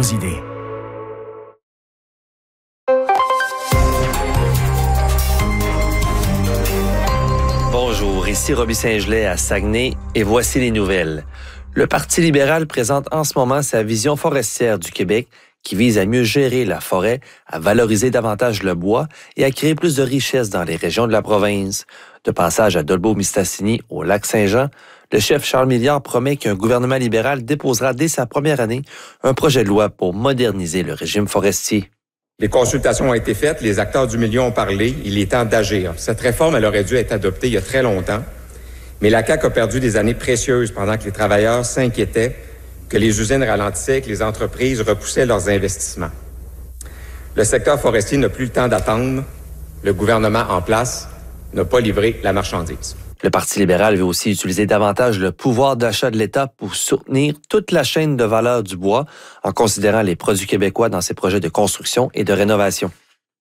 d'autres idées. Bonjour, ici Roby Saint-Gelais à Saguenay et voici les nouvelles. Le Parti libéral présente en ce moment sa vision forestière du Québec qui vise à mieux gérer la forêt, à valoriser davantage le bois et à créer plus de richesses dans les régions de la province. De passage à Dolbeau-Mistassini au Lac-Saint-Jean, le chef Charles Milliard promet qu'un gouvernement libéral déposera dès sa première année un projet de loi pour moderniser le régime forestier. Les consultations ont été faites, les acteurs du milieu ont parlé, il est temps d'agir. Cette réforme, elle aurait dû être adoptée il y a très longtemps, mais la CAQ a perdu des années précieuses pendant que les travailleurs s'inquiétaient que les usines ralentissaient, que les entreprises repoussaient leurs investissements. Le secteur forestier n'a plus le temps d'attendre. Le gouvernement en place n'a pas livré la marchandise. Le Parti libéral veut aussi utiliser davantage le pouvoir d'achat de l'État pour soutenir toute la chaîne de valeur du bois en considérant les produits québécois dans ses projets de construction et de rénovation.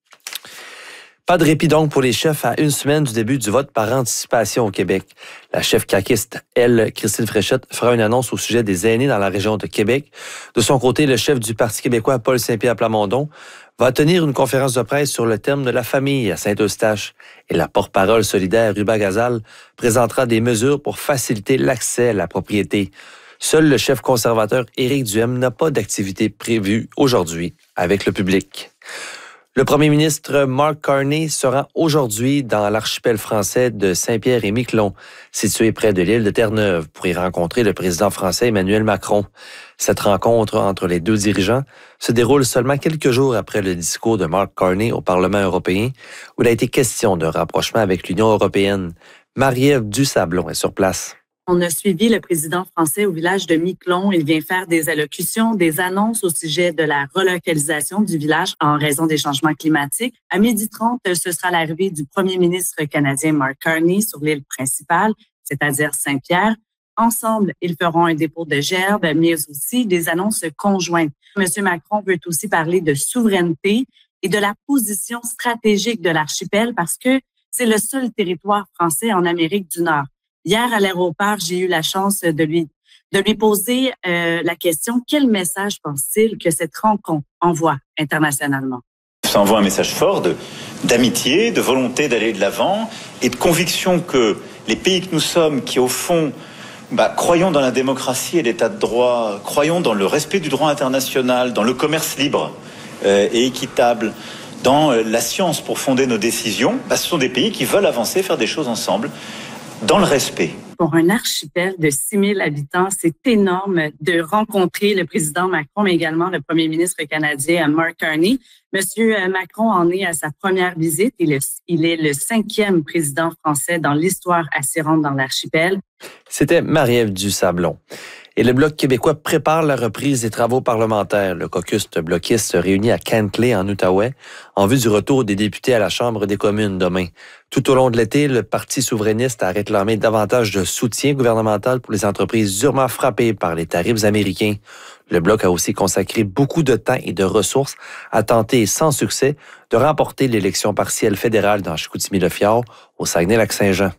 Pas de répit donc pour les chefs à une semaine du début du vote par anticipation au Québec. La chef caquiste, elle, Christine Fréchette, fera une annonce au sujet des aînés dans la région de Québec. De son côté, le chef du Parti québécois, Paul Saint-Pierre Plamondon, va tenir une conférence de presse sur le thème de la famille à Saint-Eustache. Et la porte-parole solidaire, Ruba Gazal, présentera des mesures pour faciliter l'accès à la propriété. Seul le chef conservateur Éric Duhem n'a pas d'activité prévue aujourd'hui avec le public. Le premier ministre Mark Carney se rend aujourd'hui dans l'archipel français de Saint-Pierre et Miquelon, situé près de l'île de Terre-Neuve, pour y rencontrer le président français Emmanuel Macron. Cette rencontre entre les deux dirigeants se déroule seulement quelques jours après le discours de Mark Carney au Parlement européen, où il a été question d'un rapprochement avec l'Union européenne. Marie-Ève Dusablon est sur place. On a suivi le président français au village de Miquelon. Il vient faire des allocutions, des annonces au sujet de la relocalisation du village en raison des changements climatiques. À 12h30, ce sera l'arrivée du premier ministre canadien Mark Carney sur l'île principale, c'est-à-dire Saint-Pierre. Ensemble, ils feront un dépôt de gerbes, mais aussi des annonces conjointes. M. Macron veut aussi parler de souveraineté et de la position stratégique de l'archipel parce que c'est le seul territoire français en Amérique du Nord. Hier, à l'aéroport, j'ai eu la chance de lui poser la question, quel message pense-t-il que cette rencontre envoie internationalement? Ça envoie un message fort d'amitié, de volonté d'aller de l'avant et de conviction que les pays que nous sommes, qui au fond croyons dans la démocratie et l'état de droit, croyons dans le respect du droit international, dans le commerce libre et équitable, dans la science pour fonder nos décisions, ce sont des pays qui veulent avancer, faire des choses ensemble, dans le respect. Pour un archipel de 6 000 habitants, c'est énorme de rencontrer le président Macron, mais également le premier ministre canadien Mark Carney. Monsieur Macron en est à sa première visite. Il est le 5e président français dans l'histoire à s'y rendre dans l'archipel. C'était Marie-Ève Dusablon. Et le Bloc québécois prépare la reprise des travaux parlementaires. Le caucus bloquiste se réunit à Kentley, en Outaouais, en vue du retour des députés à la Chambre des communes demain. Tout au long de l'été, le Parti souverainiste a réclamé davantage de soutien gouvernemental pour les entreprises durement frappées par les tarifs américains. Le Bloc a aussi consacré beaucoup de temps et de ressources à tenter, sans succès, de remporter l'élection partielle fédérale dans Chicoutimi-Le-Fjord, au Saguenay-Lac-Saint-Jean.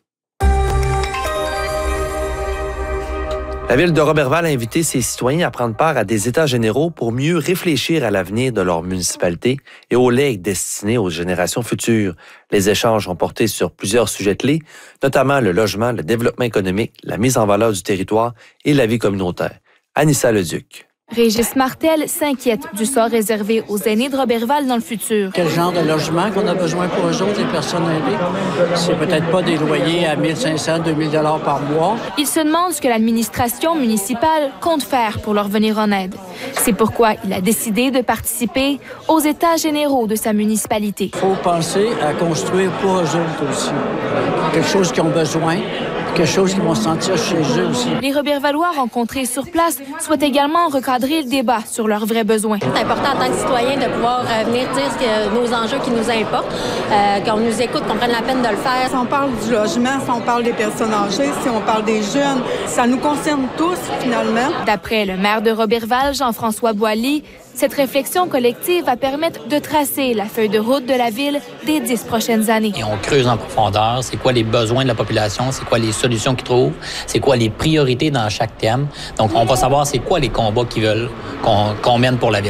La ville de Roberval a invité ses citoyens à prendre part à des états généraux pour mieux réfléchir à l'avenir de leur municipalité et aux legs destinés aux générations futures. Les échanges ont porté sur plusieurs sujets clés, notamment le logement, le développement économique, la mise en valeur du territoire et la vie communautaire. Anissa Leduc. Régis Martel s'inquiète du sort réservé aux aînés de Roberval dans le futur. Quel genre de logement qu'on a besoin pour eux autres, les personnes aidées? C'est peut-être pas des loyers à 1 500, 2 000 $ par mois. Il se demande ce que l'administration municipale compte faire pour leur venir en aide. C'est pourquoi il a décidé de participer aux états généraux de sa municipalité. Il faut penser à construire pour eux autres aussi. Quelque chose qu'ils ont besoin. Quelque chose qu'ils vont sentir chez eux aussi. Les Robervalois rencontrés sur place souhaitent également recadrer le débat sur leurs vrais besoins. C'est important en tant que citoyen de pouvoir venir dire nos enjeux qui nous importent, qu'on nous écoute, qu'on prenne la peine de le faire. Si on parle du logement, si on parle des personnes âgées, si on parle des jeunes, ça nous concerne tous finalement. D'après le maire de Roberval, Jean-François Boilly, cette réflexion collective va permettre de tracer la feuille de route de la ville des 10 prochaines années. Et on creuse en profondeur, c'est quoi les besoins de la population, c'est quoi les solutions qu'ils trouvent, c'est quoi les priorités dans chaque thème. Donc, on va savoir c'est quoi les combats qu'ils veulent qu'on mène pour la ville.